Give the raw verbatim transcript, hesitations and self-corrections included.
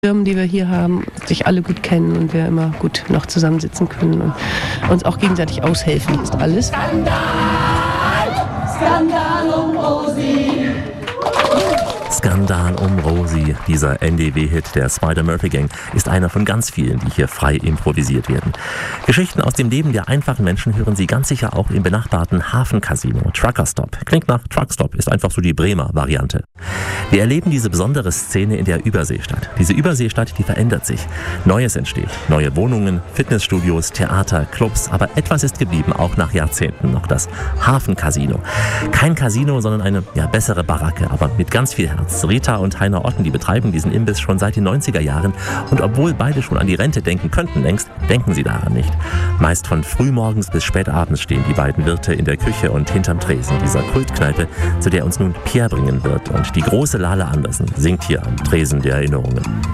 Firmen, die wir hier haben, sich alle gut kennen und wir immer gut noch zusammensitzen können und uns auch gegenseitig aushelfen. Das ist alles. Skandal! Skandal um Rosi! Skandal um Rosi, dieser N D W-Hit der Spider-Murphy-Gang, ist einer von ganz vielen, die hier frei improvisiert werden. Geschichten aus dem Leben der einfachen Menschen hören Sie ganz sicher auch im benachbarten Hafencasino Trucker Stop. Klingt nach Truckstop, ist einfach so die Bremer Variante. Wir erleben diese besondere Szene in der Überseestadt. Diese Überseestadt, die verändert sich. Neues entsteht. Neue Wohnungen, Fitnessstudios, Theater, Clubs. Aber etwas ist geblieben, auch nach Jahrzehnten noch, das Hafencasino. Kein Casino, sondern eine ja, bessere Baracke, aber mit ganz viel Herz. Rita und Heiner Otten, die betreiben diesen Imbiss schon seit den neunziger Jahren. Und obwohl beide schon an die Rente denken könnten längst, denken sie daran nicht. Meist von frühmorgens bis spätabends stehen die beiden Wirte in der Küche und hinterm Tresen dieser Kultkneipe, zu der uns nun Pierre bringen wird. Und die große Lale Andersen singt hier am Tresen der Erinnerungen.